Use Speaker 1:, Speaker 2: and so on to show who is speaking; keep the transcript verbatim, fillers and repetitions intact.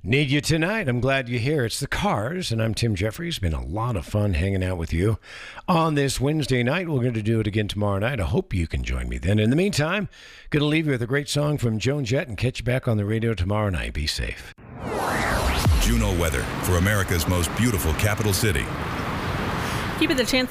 Speaker 1: Need you tonight. I'm glad you're here. It's the Cars, and I'm Tim Jeffries. Been a lot of fun hanging out with you on this Wednesday night. We're going to do it again tomorrow night. I hope you can join me then. In the meantime, going to leave you with a great song from Joan Jett and catch you back on the radio tomorrow night. Be safe.
Speaker 2: Juno weather for America's most beautiful capital city.
Speaker 3: Keep it the chance